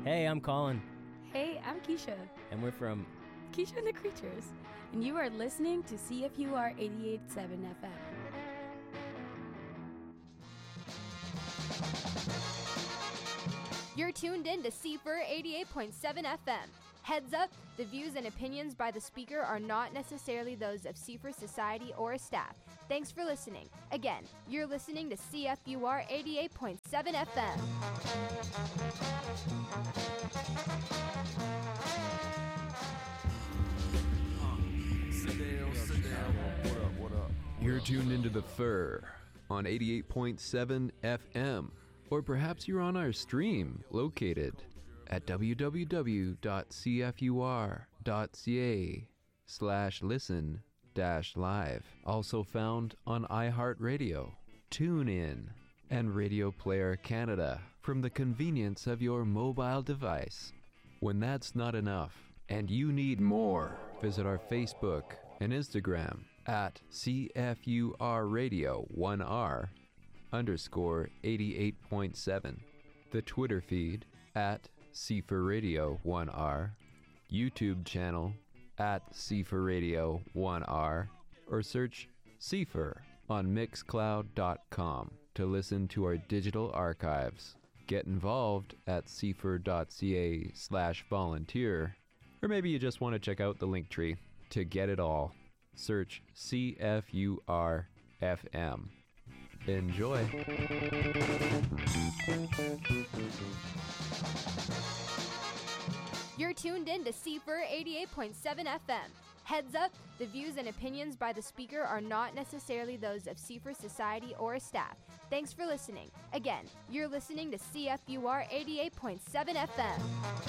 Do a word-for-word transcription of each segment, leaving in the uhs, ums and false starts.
Hey, I'm Colin. Hey, I'm Keisha. And we're from Keisha and the Creatures. And you are listening to C F U R eighty-eight point seven F M. You're tuned in to C F U R eighty-eight point seven F M. Heads up, the views and opinions by the speaker are not necessarily those of C F U R Society or staff. Thanks for listening. Again, you're listening to C F U R eighty-eight point seven F M. You're tuned into the F U R on eighty-eight point seven F M. Or perhaps you're on our stream located at www.cfur.ca slash listen dash live. Also found on iHeartRadio, TuneIn, and Radio Player Canada from the convenience of your mobile device. When that's not enough and you need more, visit our Facebook and Instagram at C F U R Radio one R underscore eighty-eight point seven, the Twitter feed at C F U R Radio one R, YouTube channel at C F U R Radio one R, or search C F U R on mixcloud dot com to listen to our digital archives. Get involved at cfur.ca slash volunteer, or maybe you just want to check out the link tree to get it all. Search C F U R F M. Enjoy. You're tuned in to C F U R eighty-eight point seven F M. Heads up, the views and opinions by the speaker are not necessarily those of C F U R Society or staff. Thanks for listening. Again, you're listening to C F U R eighty-eight point seven F M.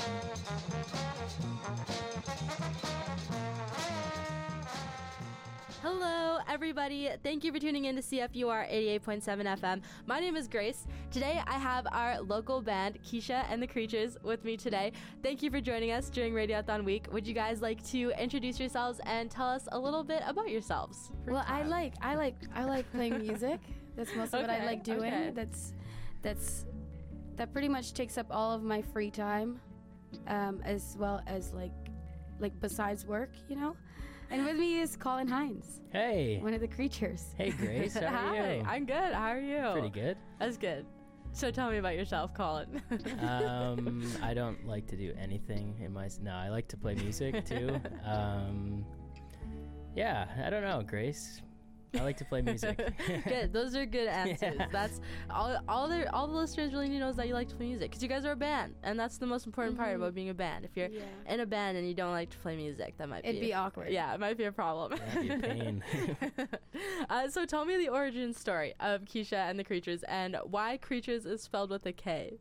Hello, everybody. Thank you for tuning in to C F U R eighty-eight point seven F M. My name is Grace. Today, I have our local band, Keisha and the Creatures, with me today. Thank you for joining us during Radiothon Week. Would you guys like to introduce yourselves and tell us a little bit about yourselves? Well, I like I like I like playing music. That's most of Okay, what I like doing. okay. That's that's that pretty much takes up all of my free time, um, as well as like like besides work, you know. And with me is Colin Hines, Hey. one of the Creatures. Hey, Grace. How are Hi, you? I'm good. How are you? Pretty good. That's good. So tell me about yourself, Colin. Um, I don't like to do anything in my... No, I like to play music, too. Um, yeah, I don't know, Grace. I like to play music. Good. Those are good answers. Yeah. That's all. All the all the listeners really need to know is that you like to play music, because you guys are a band, and that's the most important part about being a band. If you're Yeah. in a band and you don't like to play music, that might It'd be be awkward. Yeah, it might be a problem. That'd be a pain. uh, so tell me the origin story of Keisha and the Creatures, and why Creatures is spelled with a K.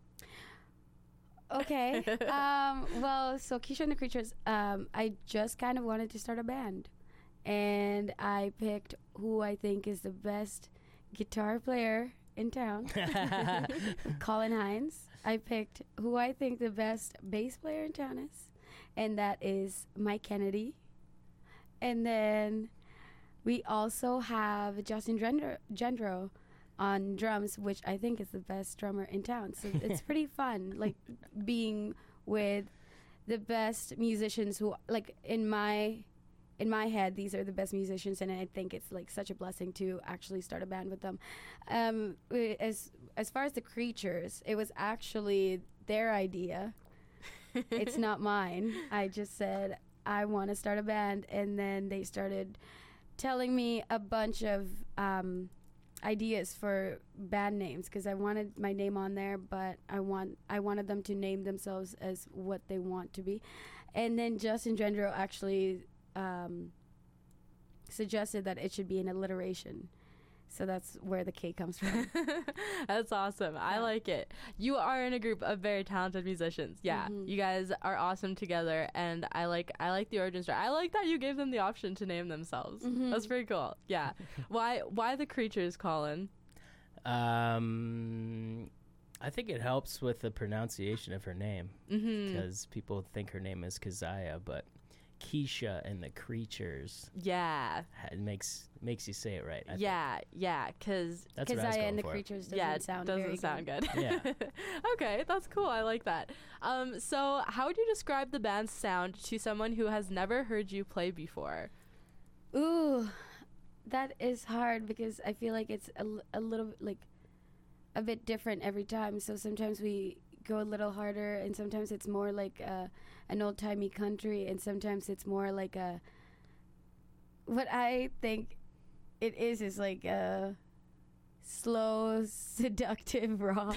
Okay. um, well, so Keisha and the Creatures, um, I just kind of wanted to start a band. And I picked who I think is the best guitar player in town, Colin Hines. I picked who I think the best bass player in town is, and that is Mike Kennedy. And then we also have Justin Gendro, Gendro on drums, which I think is the best drummer in town. So it's pretty fun, like being with the best musicians who, like in my in my head, these are the best musicians, and I think it's like such a blessing to actually start a band with them. Um, as as far as the Creatures, it was actually their idea. It's not mine. I just said I want to start a band, and then they started telling me a bunch of um, ideas for band names, because I wanted my name on there, but I want I wanted them to name themselves as what they want to be. And then Justin Gendro actually um, suggested that it should be an alliteration. So that's where the K comes from. That's awesome. I like it. You are in a group of very talented musicians. Yeah, Mhm. you guys are awesome together, and I like I like the origin story. I like that you gave them the option to name themselves. Mhm. That's pretty cool. Yeah. why Why the Creatures, Colin? Um, I think it helps with the pronunciation of her name, Mm-hmm. because people think her name is Keziah, but Keisha and the Creatures. Yeah. It makes makes you say it right. I yeah, yeah, because think. That's what I was Kazaya going and the for. Creatures doesn't yeah, it sound doesn't very sound good. Yeah. Okay, that's cool. I like that. Um, so how would you describe the band's sound to someone who has never heard you play before? Ooh, that is hard because I feel like it's a, l- a little like a bit different every time. So sometimes we go a little harder, and sometimes it's more like uh, an old timey country, and sometimes it's more like a. What I think it is is like a slow, seductive rock.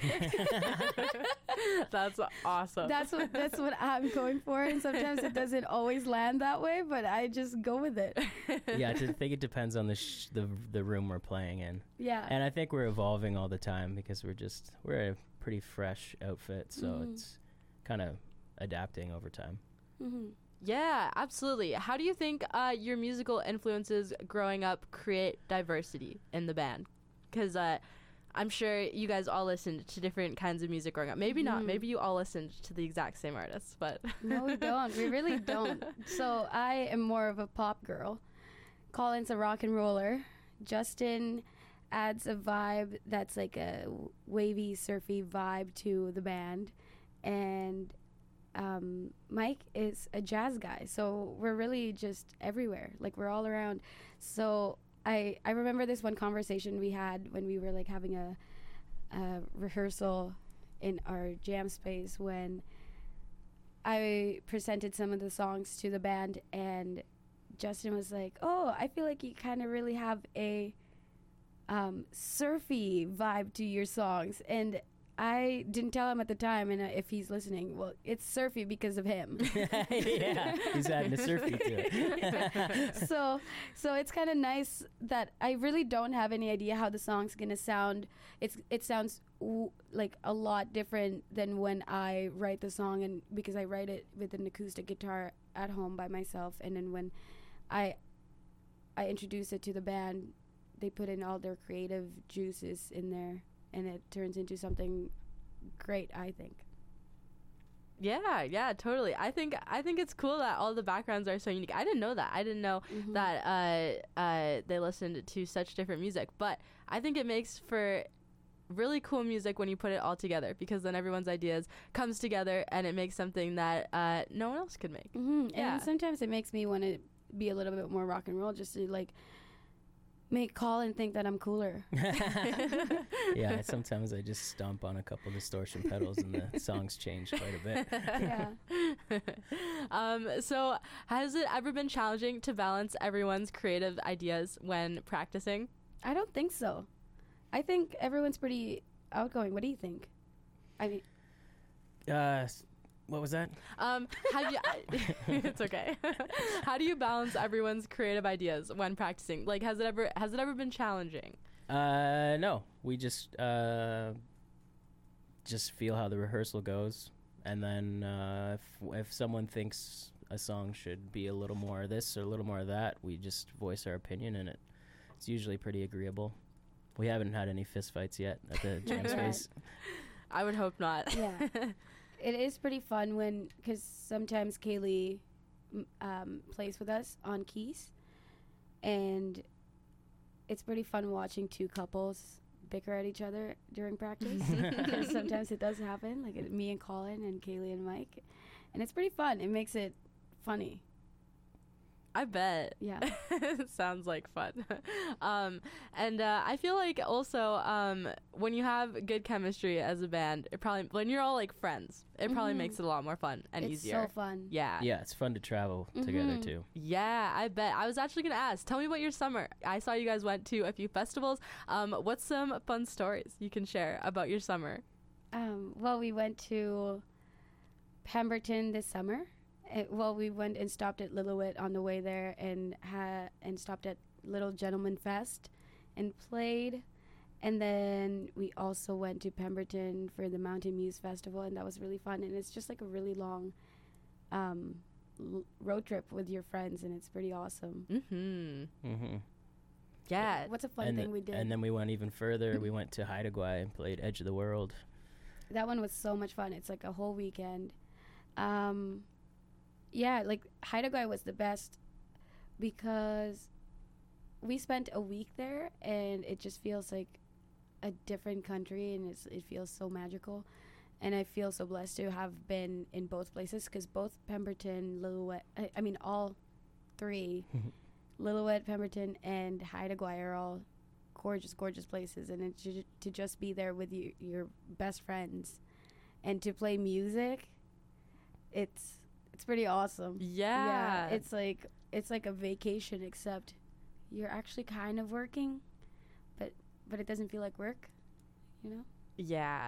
That's awesome. That's what that's what I'm going for, and sometimes it doesn't always land that way, but I just go with it. Yeah, I just think it depends on the sh- the the room we're playing in, Yeah. and I think we're evolving all the time because we're just we're a pretty fresh outfit, so Mhm. it's kind of adapting over time. Mm-hmm. Yeah, absolutely. How do you think uh, your musical influences growing up create diversity in the band? Because uh, I'm sure you guys all listened to different kinds of music growing up. Maybe not. Mhm. Maybe you all listened to the exact same artists, but No, we don't. We really don't. So I am more of a pop girl. Colin's a rock and roller. Justin adds a vibe that's like a w- wavy, surfy vibe to the band. And um, Mike is a jazz guy. So we're really just everywhere. Like, we're all around. So I, I remember this one conversation we had when we were like having a, a rehearsal in our jam space when I presented some of the songs to the band, and Justin was like, "Oh, I feel like you kind of really have a um, surfy vibe to your songs." And I didn't tell him at the time, and uh, if he's listening, well, it's surfy because of him. Yeah, he's adding a surfy to it. so, so it's kind of nice that I really don't have any idea how the song's gonna sound. It's it sounds w- like a lot different than when I write the song, and because I write it with an acoustic guitar at home by myself, and then when I I introduce it to the band, they put in all their creative juices in there, and it turns into something great, I think. yeah, yeah, totally. I think I think it's cool that all the backgrounds are so unique. I didn't know that. I didn't know Mhm. that uh, uh, they listened to such different music. But I think it makes for really cool music when you put it all together, because then everyone's ideas comes together and it makes something that uh, no one else could make. Mm-hmm. Yeah. And sometimes it makes me want to be a little bit more rock and roll, just to like make Colin think that I'm cooler. Yeah, sometimes I just stomp on a couple distortion pedals and the songs change quite a bit. Yeah. um, so has it ever been challenging to balance everyone's creative ideas when practicing? I don't think so. I think everyone's pretty outgoing. What do you think? I mean, Uh, s- what was that? Um, have you? It's okay. How do you balance everyone's creative ideas when practicing? Like, has it ever has it ever been challenging? Uh, no, we just uh, just feel how the rehearsal goes, and then uh, if if someone thinks a song should be a little more of this or a little more of that, we just voice our opinion, and it it's usually pretty agreeable. We haven't had any fistfights yet at the jam Right. space. I would hope not. Yeah. It is pretty fun when, because sometimes Kaylee m- um, plays with us on keys, and it's pretty fun watching two couples bicker at each other during practice. Because sometimes it does happen, like it, me and Colin and Kaylee and Mike, and it's pretty fun. It makes it funny. I bet. Yeah. Sounds like fun. um, and uh, I feel like also um, when you have good chemistry as a band, it probably when you're all like friends, it probably Mhm. makes it a lot more fun and It's easier. so fun. Yeah. Yeah, it's fun to travel together Mhm. too. Yeah, I bet. I was actually going to ask, tell me about your summer. I saw you guys went to a few festivals. Um, what's some fun stories you can share about your summer? Um, well, we went to Pemberton this summer. It, well, we went and stopped at Lillooet on the way there, and ha- and stopped at Little Gentleman Fest and played. And then we also went to Pemberton for the Mountain Muse Festival, and that was really fun. And it's just like a really long um, l- road trip with your friends, and it's pretty awesome. Mm-hmm. Mm-hmm. Yeah. What's a fun and, thing we did? and then we went even further. We went to Haida Gwaii and played Edge of the World. That one was so much fun. It's like a whole weekend. Um, yeah, like Haida Gwaii was the best because we spent a week there, and it just feels like a different country, and it's, it feels so magical. And I feel so blessed to have been in both places, because both Pemberton, Lillooet, I, I mean all three, Lillooet, Pemberton, and Haida Gwaii are all gorgeous, gorgeous places. And it, to, to just be there with you, your best friends, and to play music, it's it's pretty awesome. Yeah. yeah, it's like it's like a vacation, except you're actually kind of working, but but it doesn't feel like work, you know. Yeah,